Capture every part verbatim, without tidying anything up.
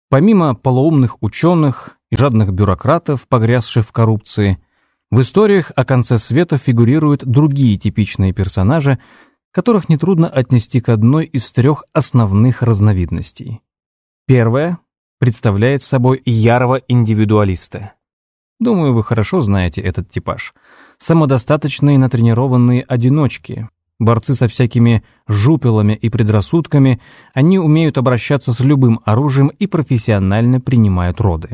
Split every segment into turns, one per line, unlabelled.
Помимо полоумных ученых и жадных бюрократов, погрязших в коррупции, в историях о конце света фигурируют другие типичные персонажи, которых нетрудно отнести к одной из трех основных разновидностей. Первая представляет собой ярого индивидуалиста. Думаю, вы хорошо знаете этот типаж. Самодостаточные натренированные одиночки, борцы со всякими жупелами и предрассудками, они умеют обращаться с любым оружием и профессионально принимают роды.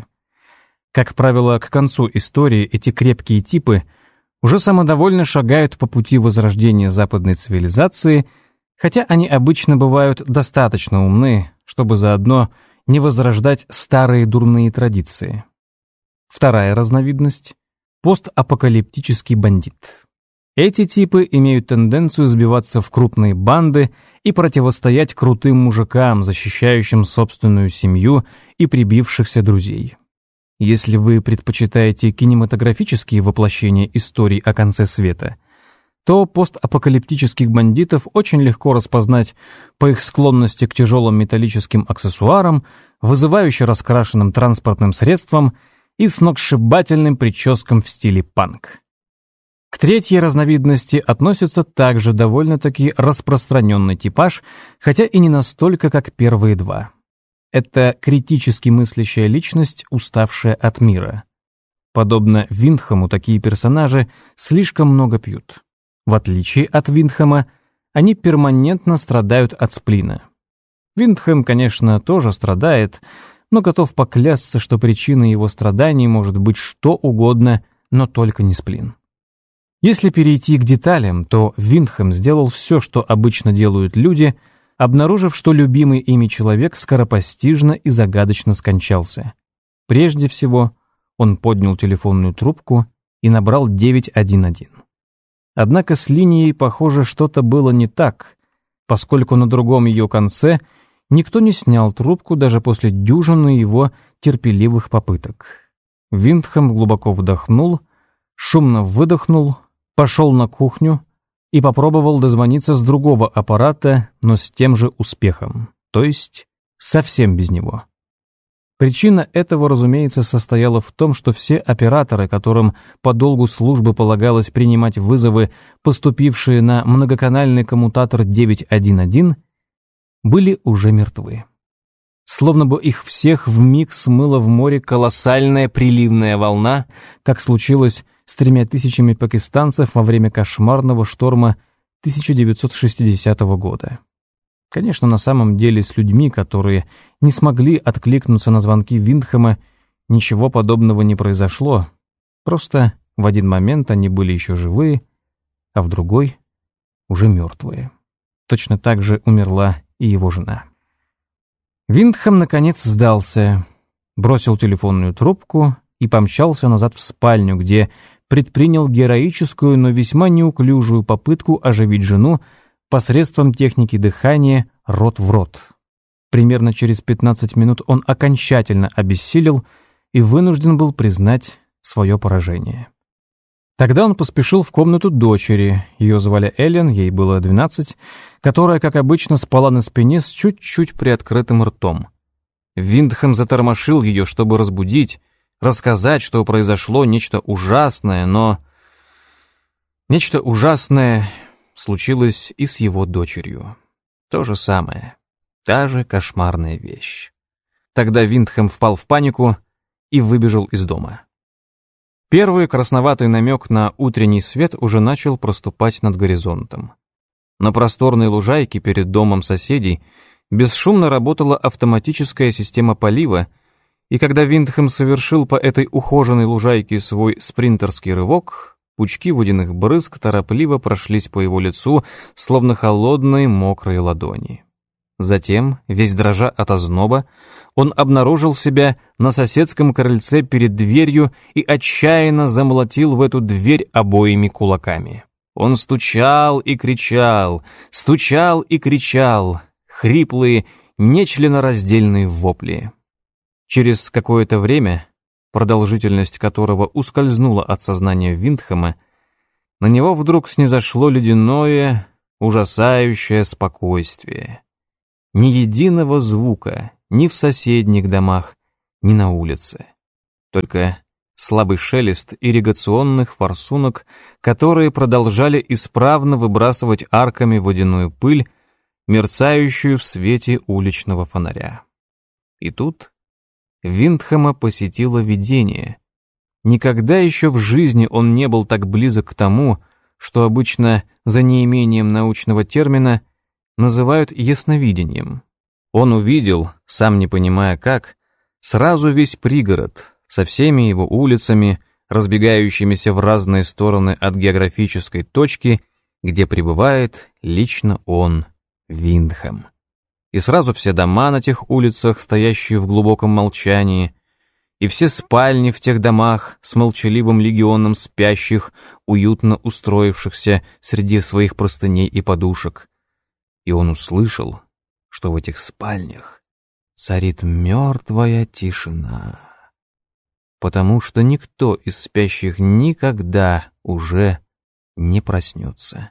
Как правило, к концу истории эти крепкие типы уже самодовольно шагают по пути возрождения западной цивилизации, хотя они обычно бывают достаточно умны, чтобы заодно не возрождать старые дурные традиции. Вторая разновидность – постапокалиптический бандит. Эти типы имеют тенденцию сбиваться в крупные банды и противостоять крутым мужикам, защищающим собственную семью и прибившихся друзей. Если вы предпочитаете кинематографические воплощения историй о конце света, то постапокалиптических бандитов очень легко распознать по их склонности к тяжелым металлическим аксессуарам, вызывающе раскрашенным транспортным средствам и сногсшибательным прическам в стиле панк. К третьей разновидности относится также довольно-таки распространенный типаж, хотя и не настолько, как первые два. Это критически мыслящая личность, уставшая от мира. Подобно Виндхэму, такие персонажи слишком много пьют. В отличие от Виндхэма, они перманентно страдают от сплина. Виндхэм, конечно, тоже страдает, но готов поклясться, что причиной его страданий может быть что угодно, но только не сплин. Если перейти к деталям, то Виндхэм сделал все, что обычно делают люди, обнаружив, что любимый ими человек скоропостижно и загадочно скончался. Прежде всего, он поднял телефонную трубку и набрал девять один один. Однако с линией, похоже, что-то было не так, поскольку на другом ее конце никто не снял трубку даже после дюжины его терпеливых попыток. Виндхэм глубоко вдохнул, шумно выдохнул, пошел на кухню и попробовал дозвониться с другого аппарата, но с тем же успехом, то есть совсем без него. Причина этого, разумеется, состояла в том, что все операторы, которым по долгу службы полагалось принимать вызовы, поступившие на многоканальный коммутатор девять один один, были уже мертвы. Словно бы их всех вмиг смыла в море колоссальная приливная волна, как случилось с тремя тысячами пакистанцев во время кошмарного шторма тысяча девятьсот шестидесятого года. Конечно, на самом деле с людьми, которые не смогли откликнуться на звонки Виндхэма, ничего подобного не произошло. Просто в один момент они были еще живые, а в другой — уже мертвые. Точно так же умерла и его жена. Виндхэм, наконец, сдался, бросил телефонную трубку и помчался назад в спальню, где предпринял героическую, но весьма неуклюжую попытку оживить жену посредством техники дыхания рот в рот. Примерно через пятнадцать минут он окончательно обессилел и вынужден был признать свое поражение. Тогда он поспешил в комнату дочери, ее звали Эллен, ей было двенадцать, которая, как обычно, спала на спине с чуть-чуть приоткрытым ртом. Виндхэм затормошил ее, чтобы разбудить, рассказать, что произошло нечто ужасное, но... Нечто ужасное случилось и с его дочерью. То же самое, та же кошмарная вещь. Тогда Виндхэм впал в панику и выбежал из дома. Первый красноватый намек на утренний свет уже начал проступать над горизонтом. На просторной лужайке перед домом соседей бесшумно работала автоматическая система полива, и когда Виндхэм совершил по этой ухоженной лужайке свой спринтерский рывок, пучки водяных брызг торопливо прошлись по его лицу, словно холодные мокрые ладони. Затем, весь дрожа от озноба, он обнаружил себя на соседском крыльце перед дверью и отчаянно замолотил в эту дверь обоими кулаками. Он стучал и кричал, стучал и кричал, хриплые, нечленораздельные вопли. Через какое-то время, продолжительность которого ускользнула от сознания Виндхэма, на него вдруг снизошло ледяное, ужасающее спокойствие. Ни единого звука, ни в соседних домах, ни на улице. Только слабый шелест ирригационных форсунок, которые продолжали исправно выбрасывать арками водяную пыль, мерцающую в свете уличного фонаря. И тут Виндхэма посетило видение. Никогда еще в жизни он не был так близок к тому, что обычно за неимением научного термина называют ясновидением. Он увидел, сам не понимая как, сразу весь пригород, со всеми его улицами, разбегающимися в разные стороны от географической точки, где пребывает лично он, Виндхэм. И сразу все дома на тех улицах, стоящие в глубоком молчании, и все спальни в тех домах с молчаливым легионом спящих, уютно устроившихся среди своих простыней и подушек. И он услышал, что в этих спальнях царит мертвая тишина, потому что никто из спящих никогда уже не проснется.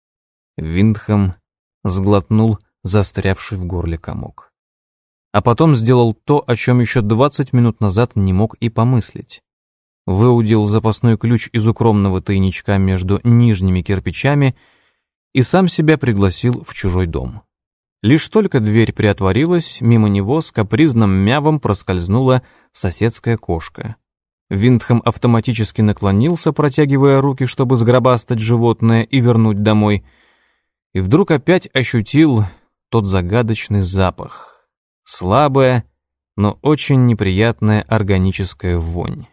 Виндхэм сглотнул застрявший в горле комок. А потом сделал то, о чем еще двадцать минут назад не мог и помыслить. Выудил запасной ключ из укромного тайничка между нижними кирпичами и сам себя пригласил в чужой дом. Лишь только дверь приотворилась, мимо него с капризным мявом проскользнула соседская кошка. Виндхэм автоматически наклонился, протягивая руки, чтобы сгробастать животное и вернуть домой, и вдруг опять ощутил тот загадочный запах. Слабая, но очень неприятная органическая вонь.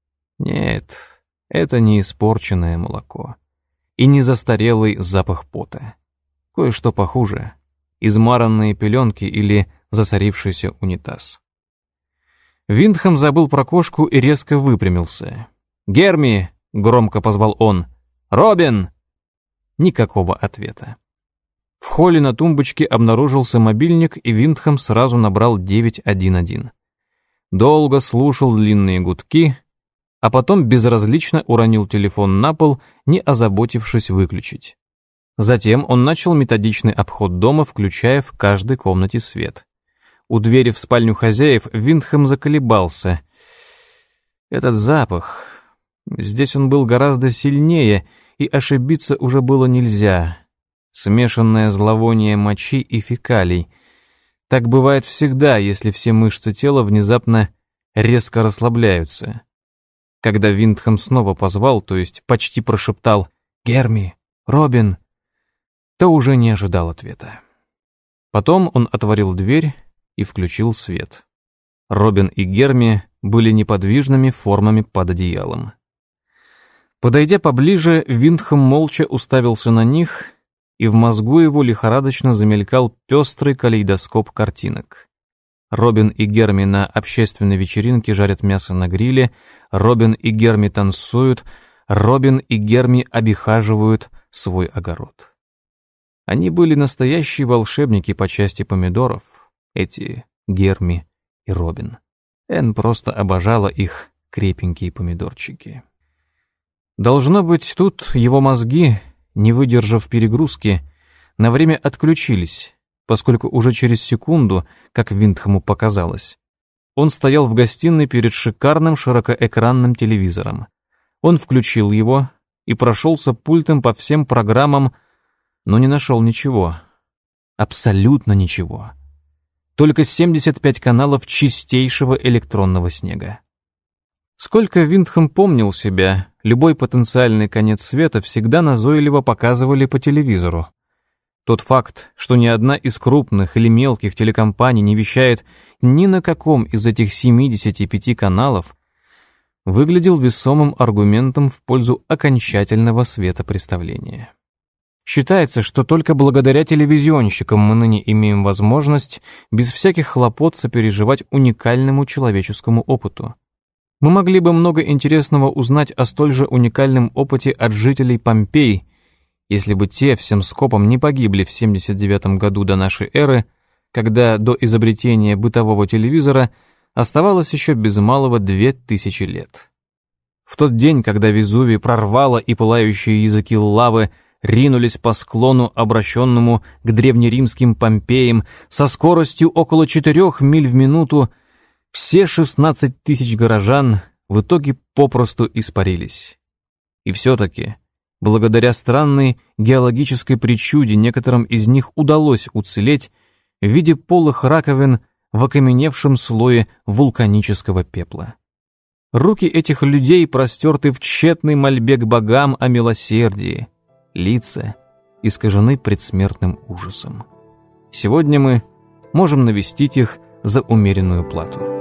Нет, это не испорченное молоко. И не застарелый запах пота. Кое-что похуже. Измаранные пеленки или засорившийся унитаз. Виндхэм забыл про кошку и резко выпрямился. «Герми!» — громко позвал он. «Робин!» Никакого ответа. В холле на тумбочке обнаружился мобильник, и Виндхэм сразу набрал девять один один. Долго слушал длинные гудки, а потом безразлично уронил телефон на пол, не озаботившись выключить. Затем он начал методичный обход дома, включая в каждой комнате свет. У двери в спальню хозяев Виндхэм заколебался. Этот запах... Здесь он был гораздо сильнее, и ошибиться уже было нельзя. Смешанное зловоние мочи и фекалий. Так бывает всегда, если все мышцы тела внезапно резко расслабляются. Когда Виндхэм снова позвал, то есть почти прошептал «Герми! Робин!», то уже не ожидал ответа. Потом он отворил дверь и включил свет. Робин и Герми были неподвижными формами под одеялом. Подойдя поближе, Виндхэм молча уставился на них, и в мозгу его лихорадочно замелькал пестрый калейдоскоп картинок. Робин и Герми на общественной вечеринке жарят мясо на гриле, Робин и Герми танцуют, Робин и Герми обихаживают свой огород. Они были настоящие волшебники по части помидоров, эти Герми и Робин. Энн просто обожала их крепенькие помидорчики. Должно быть, тут его мозги, не выдержав перегрузки, на время отключились, поскольку уже через секунду, как Виндхэму показалось, он стоял в гостиной перед шикарным широкоэкранным телевизором. Он включил его и прошелся пультом по всем программам, но не нашел ничего. Абсолютно ничего. Только семьдесят пять каналов чистейшего электронного снега. Сколько Виндхэм помнил себя, любой потенциальный конец света всегда назойливо показывали по телевизору. Тот факт, что ни одна из крупных или мелких телекомпаний не вещает ни на каком из этих семидесяти пяти каналов, выглядел весомым аргументом в пользу окончательного светопреставления. Считается, что только благодаря телевизионщикам мы ныне имеем возможность без всяких хлопот сопереживать уникальному человеческому опыту. Мы могли бы много интересного узнать о столь же уникальном опыте от жителей Помпей, если бы те всем скопом не погибли в семьдесят девятом году до нашей эры, когда до изобретения бытового телевизора оставалось еще без малого две тысячи лет. В тот день, когда Везувий прорвало и пылающие языки лавы ринулись по склону, обращенному к древнеримским Помпеям, со скоростью около четырех миль в минуту, все шестнадцать тысяч горожан в итоге попросту испарились. И все-таки, благодаря странной геологической причуде, некоторым из них удалось уцелеть в виде полых раковин в окаменевшем слое вулканического пепла. Руки этих людей простерты в тщетной мольбе к богам о милосердии, лица искажены предсмертным ужасом. Сегодня мы можем навестить их за умеренную плату.